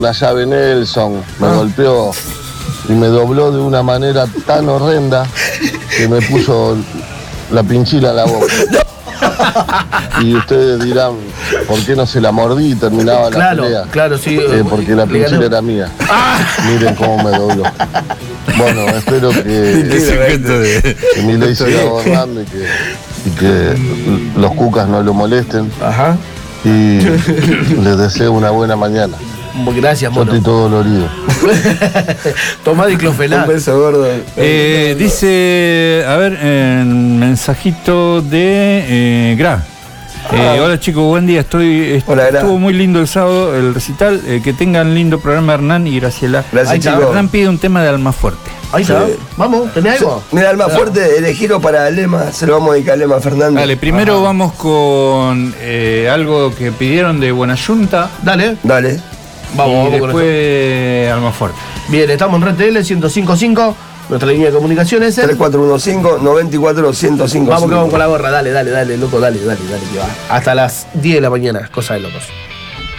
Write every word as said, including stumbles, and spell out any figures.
una llave Nelson, me Ah. golpeó y me dobló de una manera tan horrenda que me puso la pinchila en la boca. Y ustedes dirán, ¿por qué no se la mordí y terminaba la Claro, pelea? claro, sí. Eh, porque la Le pinchila ganó. era mía. Ah. Miren cómo me dobló. Bueno, espero que, Ese cuento de- que mi ley siga gobernando y que, y que los cucas no lo molesten. Ajá. Y les deseo una buena mañana. Gracias, Yo mono. estoy todo dolorido. Tomá diclofenac. Un beso gordo. Eh, dice, a ver, en mensajito de eh, Gra. Eh, hola chicos, buen día. Estoy, est- Hola, Gra. estuvo muy lindo el sábado el recital. Eh, que tengan lindo programa Hernán y Graciela. Gracias, Ahí está. chicos. Hernán pide un tema de Almafuerte. Ahí está. Sí. Vamos, ¿tenés algo? Mira, Alma Fuerte, elegirlo para Lema, se lo vamos a dedicar a Lema Fernández. Dale, primero vamos con eh, algo que pidieron de Buena Junta. Dale. Dale. Vamos, y vamos con después Almafuerte. Bien, estamos en Red T L ciento cinco punto cinco. Nuestra línea de comunicación es el... tres cuatro uno cinco, nueve cuatro, ciento cinco. Vamos que vamos con la gorra. Dale, dale, dale, loco, dale, dale, dale. Que va. Hasta las diez de la mañana. Cosa de locos.